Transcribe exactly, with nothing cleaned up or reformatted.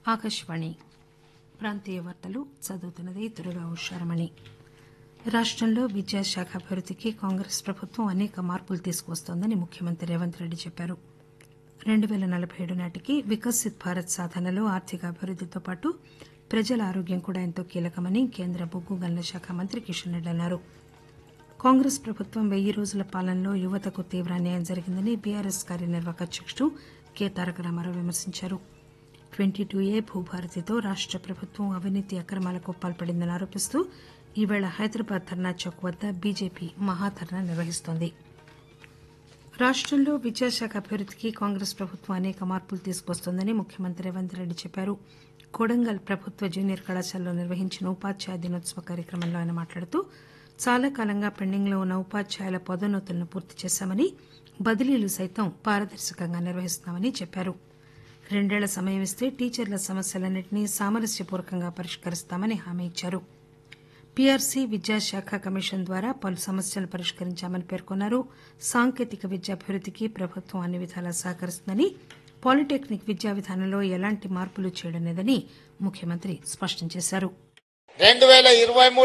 ఆకాశవాణి ప్రాంతీయ వార్తలు చదువుతున్నది దుర్గా ఉషారమణి. రాష్టంలో విద్యాశాఖ అభివృద్దికి కాంగ్రెస్ ప్రభుత్వం అనేక మార్పులు తీసుకువస్తోందని ముఖ్యమంత్రి రేవంత్ రెడ్డి చెప్పారు. రెండు పేల నలబై ఏడు నాటికి వికసిత్ భారత్ సాధనలో ఆర్థిక అభివృద్దితో పాటు ప్రజల ఆరోగ్యం కూడా ఎంతో కీలకమని కేంద్ర బొగ్గు గనుల శాఖ మంత్రి కిషన్ రెడ్డి అన్నారు. కాంగ్రెస్ ప్రభుత్వం వెయ్యి రోజుల పాలనలో యువతకు తీవ్ర అన్యాయం జరిగిందని బీఆర్ఎస్ కార్యనిర్వాహక అధ్యకుడు కె తారక రామారావు విమర్శించారు. ట్వంటీ టూ ఏ భూభారతితో రాష్ట ప్రభుత్వం అవినీతి అక్రమాలకు పాల్పడిందని ఆరోపిస్తూ ఈవేళ హైదరాబాద్ ధర్నా చౌక్ వద్ద బీజేపీ మహాధర్నా నిర్వహిస్తోంది. రాష్టంలో విద్యాశాఖ అభివృద్దికి కాంగ్రెస్ ప్రభుత్వం అనేక మార్పులు తీసుకువస్తోందని ముఖ్యమంత్రి రేవంత్ రెడ్డి చెప్పారు. కొడంగల్ ప్రభుత్వ జూనియర్ కళాశాలలో నిర్వహించిన ఉపాధ్యాయ దినోత్సవ కార్యక్రమంలో ఆయన మాట్లాడుతూ చాలా కాలంగా పెండింగ్లో ఉన్న ఉపాధ్యాయుల పదోన్నతులను పూర్తి చేశామని, బదిలీలు సైతం పారదర్శకంగా నిర్వహిస్తున్నామని చెప్పారు. రెండేళ్ల సమయం ఇస్తే టీచర్ల సమస్యలన్నింటినీ సామరస్యపూర్వకంగా పరిష్కరిస్తామని హామీ ఇచ్చారు. పీఆర్సీ విద్యాశాఖ కమిషన్ ద్వారా పలు సమస్యలను పరిష్కరించామని పేర్కొన్నారు. సాంకేతిక విద్యాభివృద్దికి ప్రభుత్వం అన్ని విధాలా సహకరిస్తుందని, పాలిటెక్నిక్ విద్యా విధానంలో ఎలాంటి మార్పులు చేయడం లేదని ముఖ్యమంత్రి స్పష్టం చేశారు. రెండు వేల ఇరవై మూడు